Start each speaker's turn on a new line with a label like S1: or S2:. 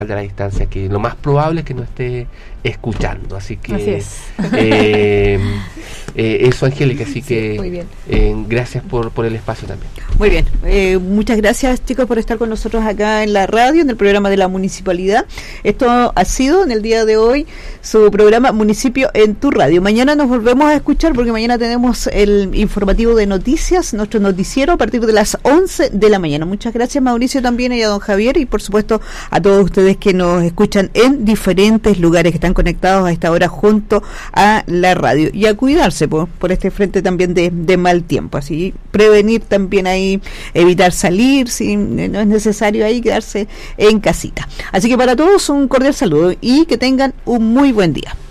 S1: de la distancia, que lo más probable es que no esté escuchando, así que
S2: así es.
S1: Eso, Angélica, así
S2: Sí,
S1: que
S2: muy bien.
S1: Gracias por el espacio también.
S2: Muy bien, muchas gracias, chicos, por estar con nosotros acá en la radio, en el programa de la municipalidad. Esto ha sido en el día de hoy su programa Municipio en tu Radio. Mañana nos volvemos a escuchar porque mañana tenemos el informativo de noticias, nuestro noticiero a partir de las 11 de la mañana. Muchas gracias, Mauricio, también, y a don Javier, y por supuesto a todos ustedes que nos escuchan en diferentes lugares, que están conectados a esta hora junto a la radio. Y a cuidarse por este frente también de mal tiempo, así prevenir también ahí, evitar salir, si no es necesario ahí quedarse en casita. Así que para todos un cordial saludo y que tengan un muy buen día.